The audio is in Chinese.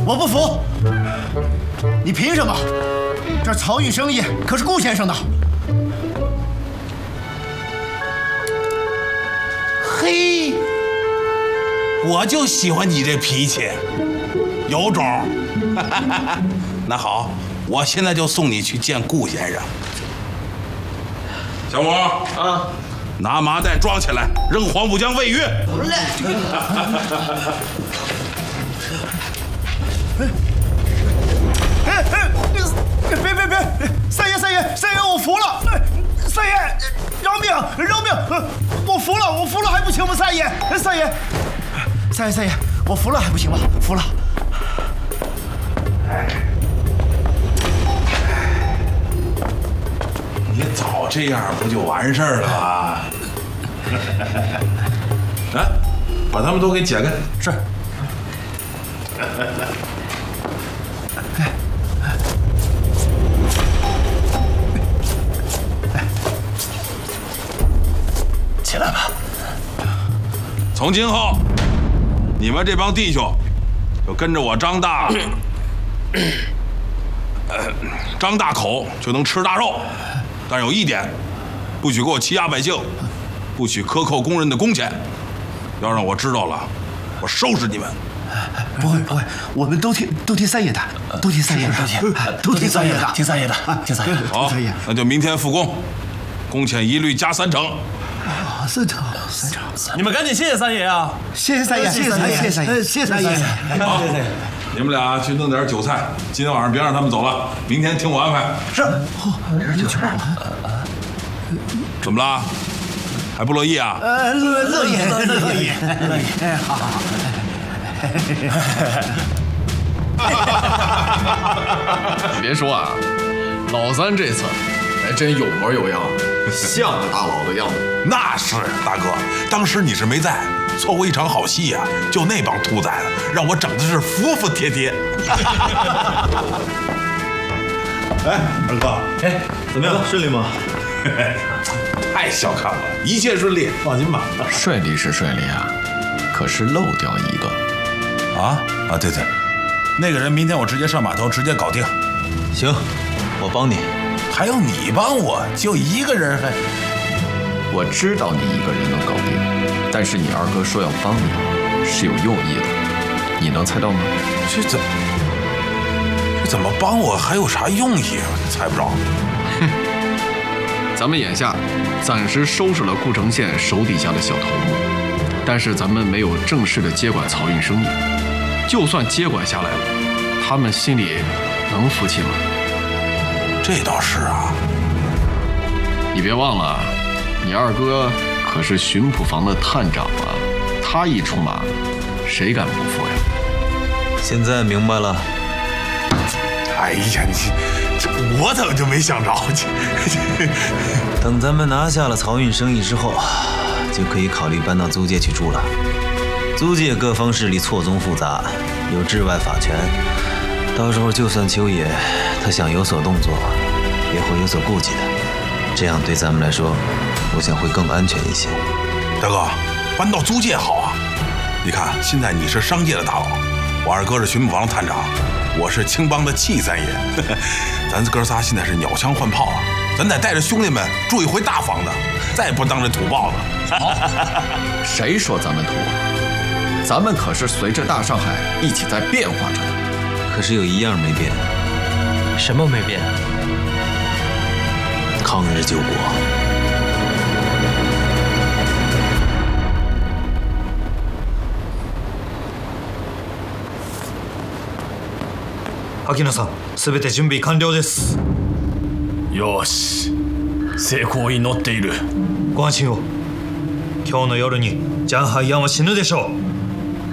我不服！你凭什么？这漕运生意可是顾先生的。 嘿，我就喜欢你这脾气，有种。那好，我现在就送你去见顾先生。小伙啊，拿麻袋装起来，扔黄浦江喂鱼。 好嘞。别！三爷，我服了！三爷，饶命！我服了还不行吗？三爷，我服了还不行吗？服了。 你早这样不就完事儿了吗？来，把他们都给解开。 是。起来吧。 从今后，你们这帮弟兄就跟着我张大，张大口就能吃大肉。但有一点，不许给我欺压百姓，不许克扣工人的工钱。要让我知道了，我收拾你们。 不会，我们都听三爷的，都听三爷的。 好，那就明天复工，工钱一律加3成。 3成。 你们赶紧谢谢三爷啊！ 谢谢三爷。 好，你们俩去弄点酒菜，今天晚上别让他们走了，明天听我安排。 是。 怎么了？还不乐意啊？ 乐意。好。 别说啊，老三这次还真有模有样，像个大佬的样子。 那是大哥，当时你是没在，错过一场好戏呀，就那帮兔崽子让我整的是服服帖帖。 哎，二哥，怎么样？顺利吗？ 太小看我了，一切顺利，放心吧。 顺利是顺利啊，可是漏掉一个。 对，那个人明天我直接上码头，直接搞定。 行，我帮你。 还要你帮我？就一个人还？ 我知道你一个人能搞定，但是你二哥说要帮你是有用意的，你能猜到吗？ 这怎么帮我？还有啥用意啊？猜不着。 哼，咱们眼下暂时收拾了顾城县手底下的小头目，但是咱们没有正式的接管漕运生意。就算接管下来了，他们心里能服气吗？ 这倒是啊。 你别忘了，你二哥可是巡捕房的探长啊，他一出马，谁敢不服呀？ 现在明白了。 哎呀，这我怎么就没想着？ 等咱们拿下了漕运生意之后，就可以考虑搬到租界去住了。租界各方势力错综复杂，有治外法权，到时候就算秋野他想有所动作，也会有所顾忌的。这样对咱们来说，我想会更安全一些。 大哥，搬到租界好啊！你看，现在你是商界的大佬，我二哥是巡捕房的探长，我是青帮的戚三爷，咱哥仨现在是鸟枪换炮啊！咱得带着兄弟们住一回大房子，再也不当这土包子。 好，谁说咱们土？咱们可是随着大上海一起在变化着的。 可是有一样没变。 什么没变？ 抗日救国。 秋野さん、すべて準備完了です。 よし、成功を祈っている。 ご安心を。今日の夜にジャンハイアンは死ぬでしょう。